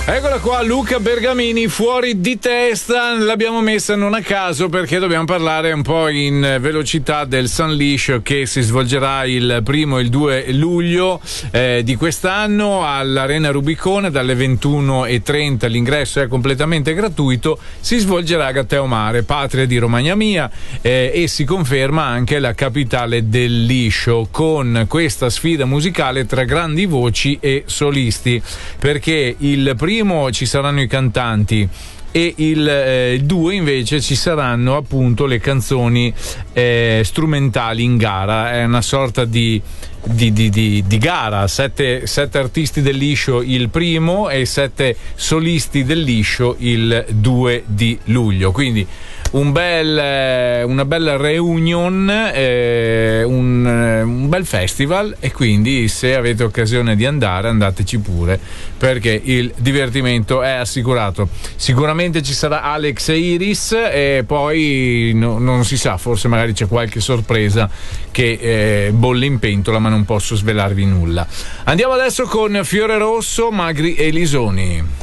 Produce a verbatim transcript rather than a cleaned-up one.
Eccola qua, Luca Bergamini, fuori di testa. L'abbiamo messa non a caso perché dobbiamo parlare un po' in velocità del Sunleash che si svolgerà il primo e il due luglio eh, di quest'anno all'Arena Rubicone dalle ventuno e trenta. L'ingresso è completamente gratuito. Si svolgerà a Gatteo Mare, patria di Romagna Mia, eh, e si conferma anche la capitale del liscio con questa sfida musicale tra grandi voci e solisti, perché il primo ci saranno i cantanti e il eh, due invece ci saranno appunto le canzoni eh, strumentali in gara. È una sorta di Di, di, di, di gara, sette, sette artisti del liscio il primo e sette solisti del liscio il due di luglio, quindi un bel, eh, una bella reunion, eh, un, eh, un bel festival, e quindi se avete occasione di andare andateci pure perché il divertimento è assicurato. Sicuramente ci sarà Alex e Iris e poi no, non si sa, forse magari c'è qualche sorpresa che eh, bolle in pentola, ma non posso svelarvi nulla. Andiamo adesso con Fiore Rosso, Magri e Lisoni.